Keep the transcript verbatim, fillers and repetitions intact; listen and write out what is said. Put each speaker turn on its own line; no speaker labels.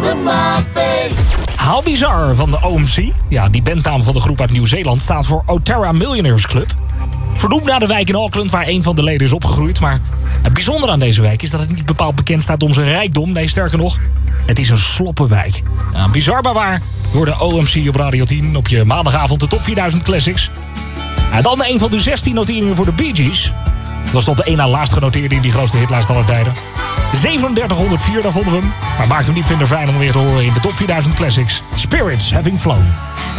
in my face.
How Bizarre van de O M C. Ja, die bandnaam van de groep uit Nieuw-Zeeland staat voor Otara Millionaires Club. Vernoemd naar de wijk in Auckland waar een van de leden is opgegroeid. Maar het bijzondere aan deze wijk is dat het niet bepaald bekend staat om zijn rijkdom. Nee, sterker nog, het is een sloppenwijk. Ja, bizar maar waar, door de O M C op Radio tien op je maandagavond de top vierduizend Classics. En dan een van de zestien noteringen voor de Bee Gees. Dat was tot de één na laatst genoteerde in die grootste hitlijst aller tijden. zevenendertighonderdvier, daar vonden we hem. Maar maakt hem niet minder fijn om weer te horen in de top vierduizend Classics. Spirits Having Flown.